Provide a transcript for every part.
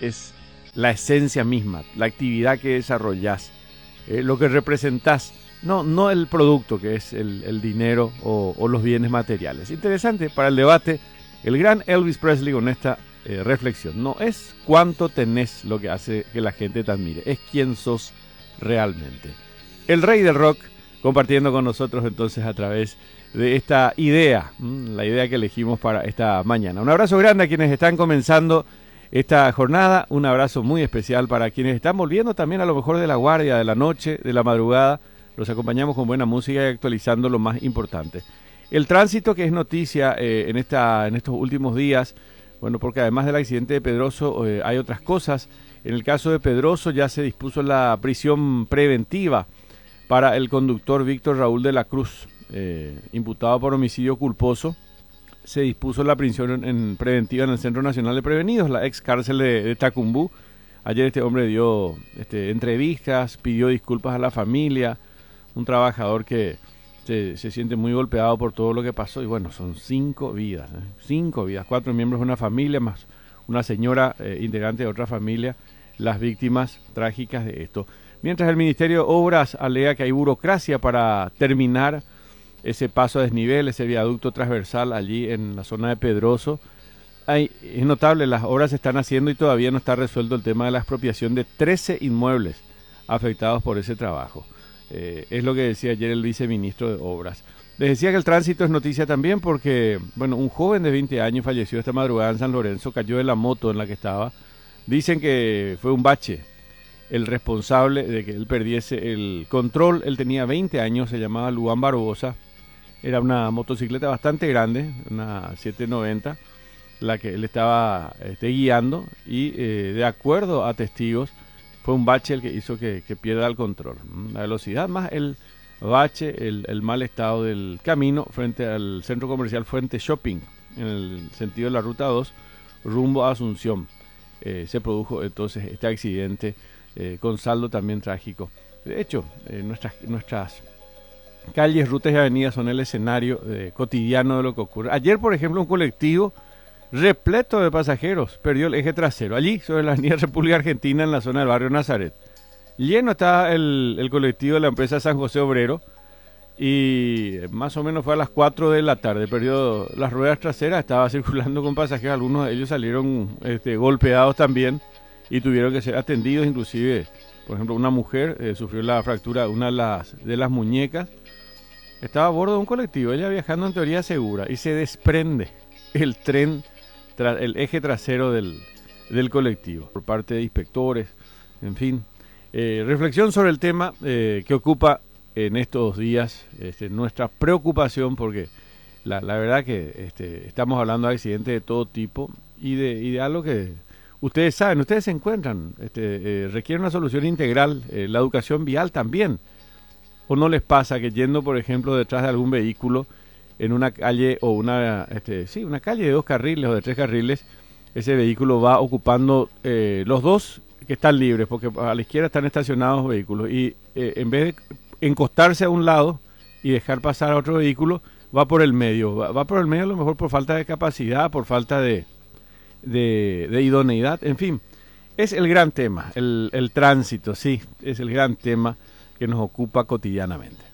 es la esencia misma, la actividad que desarrollás, lo que representás, no el producto que es el dinero o los bienes materiales. Interesante para el debate, el gran Elvis Presley con esta reflexión. No es cuánto tenés lo que hace que la gente te admire, es quién sos realmente. El rey del rock compartiendo con nosotros entonces a través de esta idea, la idea que elegimos para esta mañana. Un abrazo grande a quienes están comenzando esta jornada, un abrazo muy especial para quienes están volviendo también a lo mejor de la guardia, de la noche, de la madrugada. Los acompañamos con buena música y actualizando lo más importante. El tránsito que es noticia en estos últimos días, bueno, porque además del accidente de Pedroso hay otras cosas. En el caso de Pedroso ya se dispuso la prisión preventiva para el conductor Víctor Raúl de la Cruz, imputado por homicidio culposo. Se dispuso la prisión en preventiva en el Centro Nacional de Prevenidos, la ex cárcel de Tacumbú. Ayer este hombre dio entrevistas, pidió disculpas a la familia, un trabajador que se siente muy golpeado por todo lo que pasó. Y bueno, son 5 vidas, 5 vidas, 4 miembros de una familia, más una señora integrante de otra familia, las víctimas trágicas de esto. Mientras el Ministerio de Obras alega que hay burocracia para terminar ese paso a desnivel, ese viaducto transversal allí en la zona de Pedroso. Es notable, las obras se están haciendo y todavía no está resuelto el tema de la expropiación de 13 inmuebles afectados por ese trabajo. Es lo que decía ayer el viceministro de Obras. Les decía que el tránsito es noticia también porque, bueno, un joven de 20 años falleció esta madrugada en San Lorenzo, cayó de la moto en la que estaba. Dicen que fue un bache el responsable de que él perdiese el control. Él tenía 20 años, se llamaba Luan Barbosa. Era una motocicleta bastante grande, una 790, la que él estaba guiando y de acuerdo a testigos fue un bache el que hizo que pierda el control. La velocidad más el bache, el mal estado del camino frente al centro comercial Fuente Shopping, en el sentido de la ruta 2, rumbo a Asunción. Se produjo entonces este accidente con saldo también trágico. De hecho, nuestras calles, rutas y avenidas son el escenario cotidiano de lo que ocurre. Ayer, por ejemplo, un colectivo repleto de pasajeros perdió el eje trasero, allí sobre la avenida República Argentina en la zona del barrio Nazaret. Lleno está el colectivo de la empresa San José Obrero y más o menos fue a las 4 de la tarde, perdió las ruedas traseras, estaba circulando con pasajeros, algunos de ellos salieron golpeados también y tuvieron que ser atendidos, inclusive, por ejemplo, una mujer sufrió la fractura de una de las muñecas. Estaba a bordo de un colectivo, ella viajando en teoría segura, y se desprende el el eje trasero del colectivo por parte de inspectores, en fin. Reflexión sobre el tema que ocupa en estos días nuestra preocupación, porque la verdad que estamos hablando de accidentes de todo tipo y de algo que ustedes saben, ustedes se encuentran, requiere una solución integral, la educación vial también. ¿O no les pasa que yendo, por ejemplo, detrás de algún vehículo en una calle o una calle de 2 carriles o de 3 carriles, ese vehículo va ocupando los 2 que están libres, porque a la izquierda están estacionados vehículos y en vez de encostarse a un lado y dejar pasar a otro vehículo, va por el medio, va por el medio a lo mejor por falta de capacidad, por falta de idoneidad, en fin, es el gran tema, el tránsito, sí, es el gran tema que nos ocupa cotidianamente.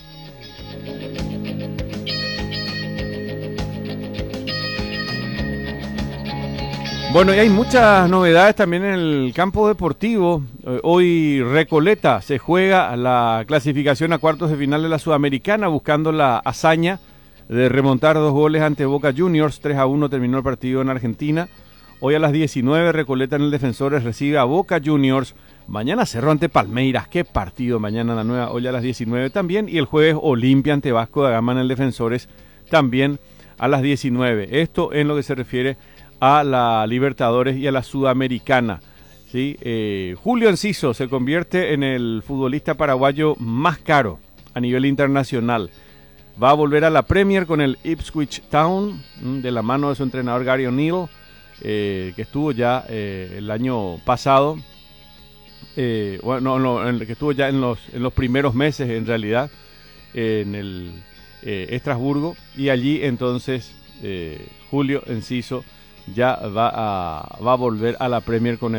Bueno, y hay muchas novedades también en el campo deportivo. Hoy Recoleta se juega la clasificación a cuartos de final de la Sudamericana, buscando la hazaña de remontar 2 goles ante Boca Juniors. 3-1 terminó el partido en Argentina. Hoy a las 19 Recoleta en el Defensores recibe a Boca Juniors. Mañana Cerro ante Palmeiras. Qué partido mañana en la nueva olla a las 19 también. Y el jueves Olimpia ante Vasco da Gama en el Defensores también a las 19. Esto en lo que se refiere a la Libertadores y a la Sudamericana. ¿Sí? Julio Enciso se convierte en el futbolista paraguayo más caro a nivel internacional. Va a volver a la Premier con el Ipswich Town, de la mano de su entrenador Gary O'Neill, que estuvo ya el año pasado. Que estuvo ya en los primeros meses en realidad en el Estrasburgo, y allí entonces Julio Enciso ya va a volver a la Premier con